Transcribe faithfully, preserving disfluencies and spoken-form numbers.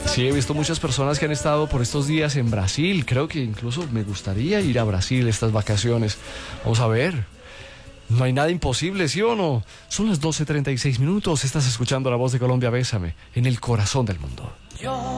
Sí, he visto muchas personas que han estado por estos días en Brasil. Creo que incluso me gustaría ir a Brasil estas vacaciones. Vamos a ver. No hay nada imposible, ¿sí o no? Son las doce treinta y seis minutos. Estás escuchando La Voz de Colombia, Bésame, en el corazón del mundo. Yo